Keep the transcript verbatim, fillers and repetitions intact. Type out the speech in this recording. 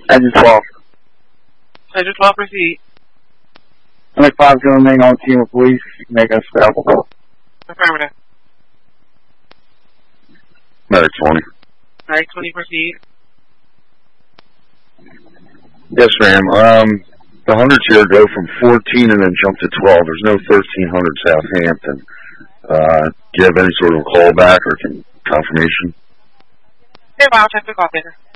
Engine twelve. Engine twelve, proceed. Mike five is going to remain on team with police. You can make us available. Affirmative. Medic twenty. Medic twenty, proceed. Yes, ma'am. Um, the hundreds here go from fourteen and then jump to twelve. There's no thirteen hundred Southampton. Uh, do you have any sort of callback or confirmation? Hey, I'll check the call, Peter.